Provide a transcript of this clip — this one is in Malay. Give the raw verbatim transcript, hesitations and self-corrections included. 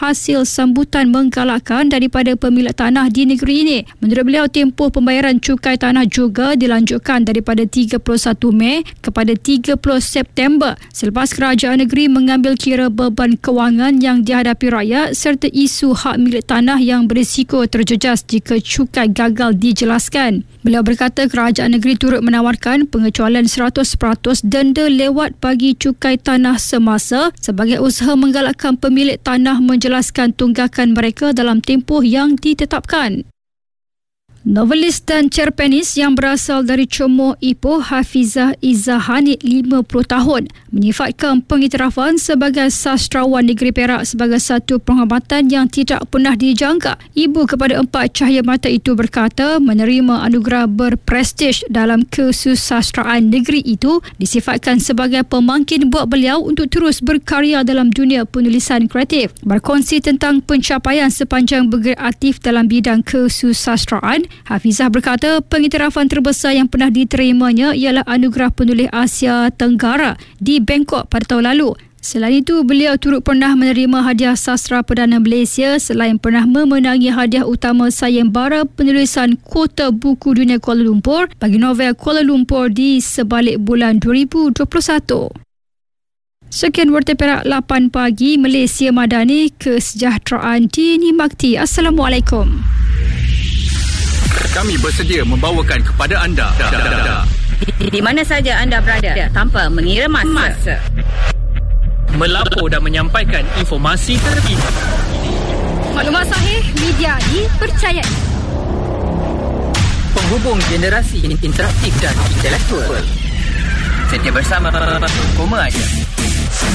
hasil sambutan menggalakkan daripada pemilik tanah di negeri ini. Menurut beliau, tempoh pembayaran cukai tanah juga dilanjutkan daripada tiga puluh satu Mei kepada tiga puluh September selepas kerajaan negeri mengambil kira beban kewangan yang dihadapi rakyat serta isu hak milik tanah yang berisiko terjejas jika cukai gagal dijelaskan. Beliau berkata kerajaan negeri turut menawarkan pengecualian seratus peratus denda lewat bagi cukai tanah semasa sebagai usaha menggalakkan pemilik tanah menjelaskan tunggakan mereka dalam tempoh yang ditetapkan. Novelis dan cerpenis yang berasal dari Cemoh Ipoh, Hafizah Izzah Hanif, lima puluh tahun, menyifatkan pengiktirafan sebagai sastrawan negeri Perak sebagai satu penghormatan yang tidak pernah dijangka. Ibu kepada empat cahaya mata itu berkata menerima anugerah berprestij dalam kesusastraan negeri itu disifatkan sebagai pemangkin buat beliau untuk terus berkarya dalam dunia penulisan kreatif. Berkongsi tentang pencapaian sepanjang bergerak aktif dalam bidang kesusastraan, Hafizah berkata pengiktirafan terbesar yang pernah diterimanya ialah Anugerah Penulis Asia Tenggara di Bangkok pada tahun lalu. Selain itu, beliau turut pernah menerima hadiah sastra Perdana Malaysia selain pernah memenangi hadiah utama sayembara penulisan Kota Buku Dunia Kuala Lumpur bagi novel Kuala Lumpur di sebalik bulan dua ribu dua puluh satu. Sekian Warta Perak lapan pagi, Malaysia Madani, kesejahteraan dinikmati. Assalamualaikum. Kami bersedia membawakan kepada anda di, di mana saja anda berada tanpa mengira masa. masa. Melapor dan menyampaikan informasi terkini. Maklumat sahih, media dipercayai. Penghubung generasi interaktif dan intelektual. Setia bersama Koma Aja.